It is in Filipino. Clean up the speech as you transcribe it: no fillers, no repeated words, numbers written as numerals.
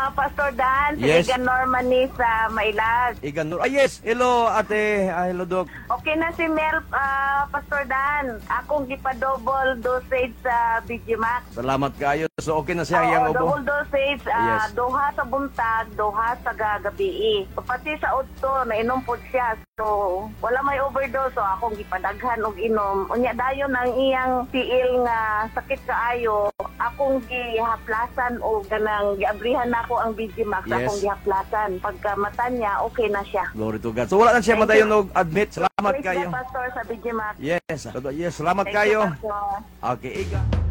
Pastor Dan, si Yes. Igan Norman ni sa Mailag. Igan Nur. Yes, hello ate. Hello Doc. Okay na si Mel, Pastor Dan. Akong gipa-double dosage sa BGMax. Salamat kayo. So okay na siya Oo, iyang ubo. double dosage, Yes. duha sa buntag, duha sa gagabi. Pati sa utto, nainom po siya. So, wala may overdose. So, akong gipadaghan og inom. Unya dayon ang iyang tiil nga sakit kaayo. Akong gihaplasan o ganang giabrihan na ako ang BGMax. Yes. Akong gihaplasan. Pagka mata niya, okay na siya. Glory to God. So wala na siya Thank madayon you. og admit. Salamat Praise kayo. the Pastor sa BGMax. Yes. Yes, salamat Thank you, kayo. Pastor. Okay, Igan.